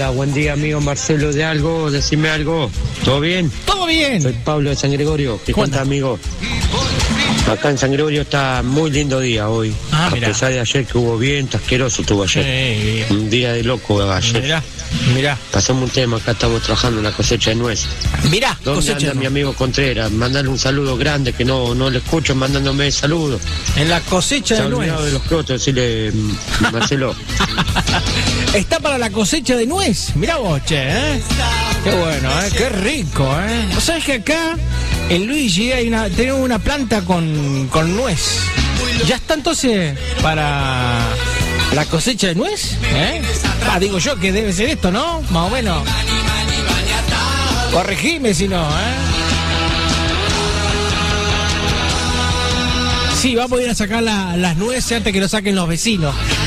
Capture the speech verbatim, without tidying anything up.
Hola, buen día, amigo Marcelo de Algo, decime algo. ¿Todo bien? Todo bien. Soy Pablo de San Gregorio. ¿Qué cuenta, amigo? Acá en San Gregorio está muy lindo día hoy. Ah, a mirá. pesar de ayer que hubo viento asqueroso, tuvo ayer. Sí. Un día de loco ayer. Mirá, mirá. Pasamos un tema, acá estamos trabajando en la cosecha de nuez. Mirá, ¿Dónde cosecha. anda mi amigo Contreras? Mandarle un saludo grande que no, no le escucho mandándome saludos. En la cosecha Se de ha nuez. olvidado de los crotos, decirle mm, Marcelo. Está para la cosecha de nuez. Mirá vos, che, ¿eh? Qué bueno, ¿eh? Qué rico, ¿eh? ¿Vos sabés que acá en Luigi hay una, tenemos una planta con, con nuez? ¿Ya está entonces para la cosecha de nuez? ¿Eh? Ah, digo yo que debe ser esto, ¿no? Más o menos. Corregime si no, ¿eh? Sí, vamos a ir a sacar la, las nueces antes que lo saquen los vecinos.